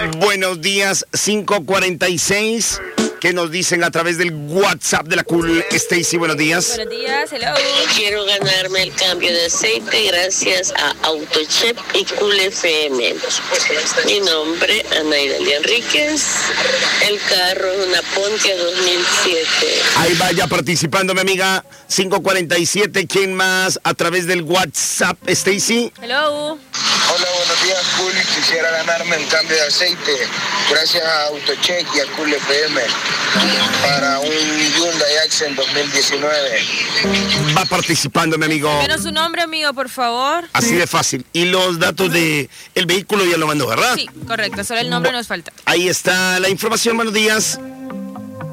Buenos días, 5:46. ¿Qué nos dicen a través del WhatsApp de la Cool? Stacy, buenos días. Buenos días, hello. Quiero ganarme el cambio de aceite gracias a AutoChep y Cool FM. Mi nombre, Anaidali Enríquez. El carro es una Pontiac 2007. Ahí vaya participando, mi amiga. 5:47. ¿Quién más a través del WhatsApp, Stacy? Hello. Hola, buenos días, Cool. Quisiera ganarme el cambio de aceite gracias a AutoCheck y a Cool FM para un Hyundai Accent 2019. Va participando, mi amigo. Menos su nombre, amigo, por favor. Así de fácil. Y los datos de el vehículo ya lo mandó, ¿verdad? Sí, correcto. Solo el nombre nos falta. Ahí está la información. Buenos días.